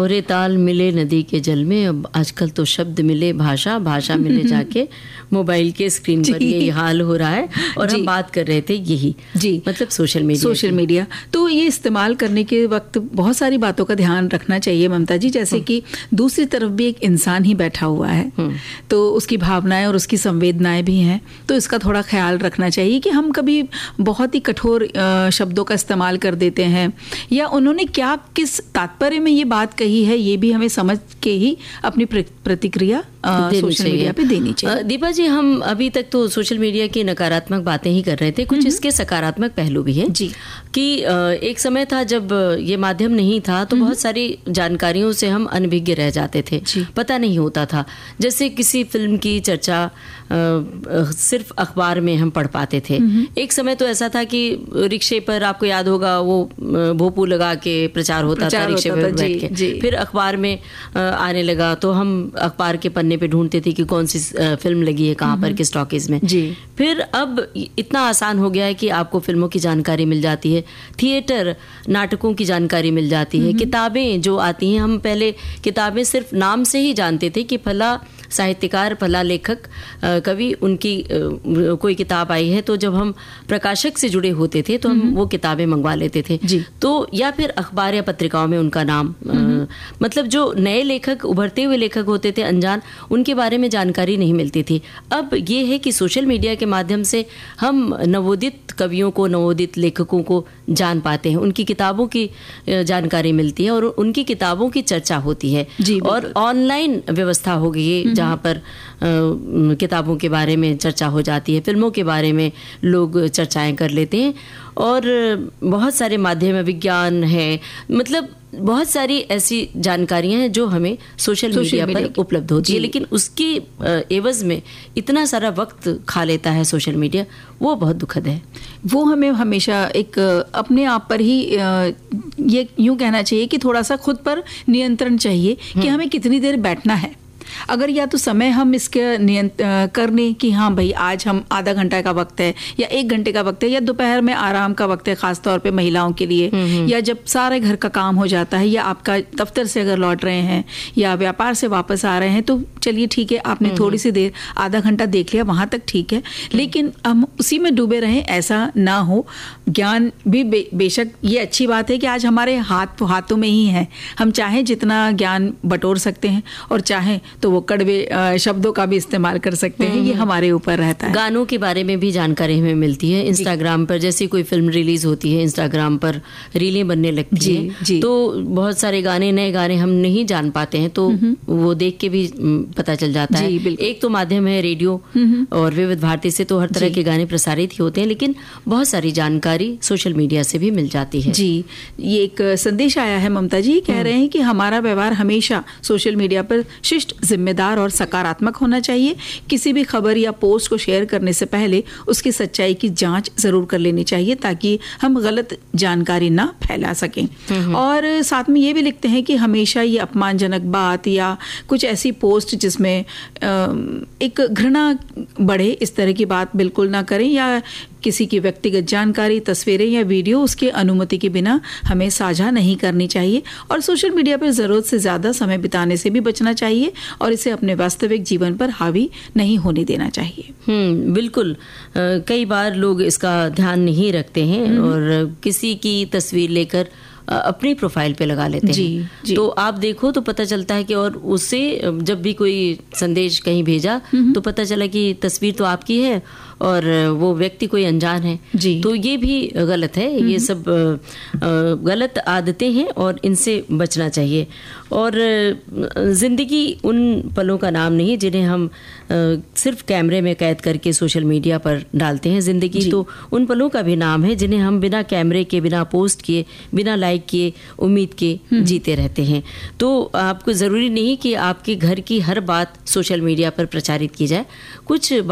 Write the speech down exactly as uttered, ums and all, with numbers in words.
दोहरे ताल मिले नदी के जल में, अब आजकल तो शब्द मिले भाषा, भाषा मिले जाके मोबाइल के स्क्रीन पर यही हाल हो रहा है। और हम बात कर रहे थे यही जी मतलब सोशल मीडिया सोशल मीडिया तो ये इस्तेमाल करने के वक्त बहुत सारी बातों का ध्यान रखना चाहिए ममता जी, जैसे कि दूसरी तरफ भी एक इंसान ही बैठा हुआ है, तो उसकी भावनाएं और उसकी संवेदनाएं भी हैं, तो इसका थोड़ा ख्याल रखना चाहिए कि हम कभी बहुत ही कठोर शब्दों का इस्तेमाल कर देते हैं, या उन्होंने क्या किस तात्पर्य में ये बात कही है ये भी हमें समझ के ही अपनी प्रतिक्रिया सोशल मीडिया पे देनी चाहिए। दीपा जी, हम अभी तक तो सोशल मीडिया की नकारात्मक बातें ही कर रहे थे, कुछ इसके सकारात्मक पहलू भी हैं जी कि एक समय था जब ये माध्यम नहीं था तो बहुत सारी जानकारियों से हम अनभिज्ञ रह जाते थे, पता नहीं होता था। जैसे किसी फिल्म की चर्चा सिर्फ अखबार में हम पढ़ पाते थे। एक समय तो ऐसा था कि रिक्शे पर, आपको याद होगा, वो भोपू लगा के प्रचार होता था रिक्शे पर बैठ के, फिर अखबार में आने लगा तो हम अखबार के पन्ने पे ढूंढते थे कि कौन सी फिल्म लगी है कहाँ पर, किस टॉकीज में। फिर अब इतना आसान हो गया है कि आपको फिल्मों की जानकारी मिल जाती है, थिएटर नाटकों की जानकारी मिल जाती है, किताबें जो आती हैं, हम पहले किताबें सिर्फ नाम से ही जानते थे कि फला साहित्यकार, फला लेखक, कवि, उनकी कोई किताब आई है, तो जब हम प्रकाशक से जुड़े होते थे तो हम वो किताबें मंगवा लेते थे तो, या फिर अखबार या पत्रिकाओं में उनका नाम, मतलब जो नए लेखक, उभरते हुए लेखक होते थे अनजान, उनके बारे में जानकारी नहीं मिलती थी। अब ये है कि सोशल मीडिया के माध्यम से हम नवोदित कवियों को, नवोदित लेखकों को जान पाते हैं, उनकी किताबों की जानकारी मिलती है और उनकी किताबों की चर्चा होती है। और ऑनलाइन व्यवस्था हो गई है जहाँ पर आ, किताबों के बारे में चर्चा हो जाती है, फिल्मों के बारे में लोग चर्चाएं कर लेते हैं, और बहुत सारे माध्यम, विज्ञान है, मतलब बहुत सारी ऐसी जानकारियां हैं जो हमें सोशल मीडिया पर उपलब्ध होती है, लेकिन उसकी एवज में इतना सारा वक्त खा लेता है सोशल मीडिया, वो बहुत दुखद है। वो हमें हमेशा एक अपने आप पर ही ये यूं कहना चाहिए कि थोड़ा सा खुद पर नियंत्रण चाहिए कि हमें कितनी देर बैठना है। अगर या तो समय हम इसके नियंत्रण करने कि हाँ भाई आज हम आधा घंटा का वक्त है या एक घंटे का वक्त है, या दोपहर में आराम का वक्त है, खासतौर पे महिलाओं के लिए, या जब सारे घर का काम हो जाता है, या आपका दफ्तर से अगर लौट रहे हैं या व्यापार से वापस आ रहे हैं, तो चलिए ठीक है, आपने थोड़ी सी देर आधा घंटा देख लिया, वहां तक ठीक है, लेकिन हम उसी में डूबे रहें ऐसा ना हो। ज्ञान भी बे, बेशक ये अच्छी बात है कि आज हमारे हाथ हाथों में ही है, हम चाहें जितना ज्ञान बटोर सकते हैं और चाहें तो वो कड़वे शब्दों का भी इस्तेमाल कर सकते हैं, ये हमारे ऊपर रहता है। गानों के बारे में भी जानकारी हमें मिलती है इंस्टाग्राम पर, जैसे कोई फिल्म रिलीज होती है इंस्टाग्राम पर रीलें बनने लगती हैं, तो बहुत सारे गाने, नए गाने हम नहीं जान पाते हैं, तो वो देख के भी पता चल जाता है। एक तो माध्यम है रेडियो, और विविध भारती से तो हर तरह के गाने प्रसारित ही होते हैं, लेकिन बहुत सारी जानकारी सोशल मीडिया से भी मिल जाती है। जी, ये एक संदेश आया है, ममता जी कह रहे हैं कि हमारा व्यवहार हमेशा सोशल मीडिया पर शिष्ट, जिम्मेदार और सकारात्मक होना चाहिए। किसी भी खबर या पोस्ट को शेयर करने से पहले उसकी सच्चाई की जांच जरूर कर लेनी चाहिए, ताकि हम गलत जानकारी ना फैला सकें। और साथ में ये भी लिखते हैं कि हमेशा ये अपमानजनक बात या कुछ ऐसी पोस्ट जिसमें एक घृणा बढ़े, इस तरह की बात बिल्कुल ना करें, या किसी की व्यक्तिगत जानकारी, तस्वीरें या वीडियो उसके अनुमति के बिना हमें साझा नहीं करनी चाहिए। और सोशल मीडिया पर ज़रूरत से ज़्यादा समय बिताने से भी बचना चाहिए और इसे अपने वास्तविक जीवन पर हावी नहीं होने देना चाहिए। हम्म बिल्कुल। आ, कई बार लोग इसका ध्यान नहीं रखते हैं और किसी की तस्वीर लेकर अपनी प्रोफाइल पे लगा लेते जी, हैं जी। तो आप देखो तो पता चलता है कि, और उससे जब भी कोई संदेश कहीं भेजा तो पता चला कि तस्वीर तो आपकी है और वो व्यक्ति कोई अनजान है जी। तो ये भी गलत है। ये सब गलत आदतें हैं और इनसे बचना चाहिए। और ज़िंदगी उन पलों का नाम नहीं जिन्हें हम सिर्फ कैमरे में कैद करके सोशल मीडिया पर डालते हैं। ज़िंदगी तो उन पलों का भी नाम है जिन्हें हम बिना कैमरे के, बिना पोस्ट किए, बिना लाइक किए, उम्मीद के जीते रहते हैं। तो आपको ज़रूरी नहीं कि आपके घर की हर बात सोशल मीडिया पर प्रचारित की जाए। कुछ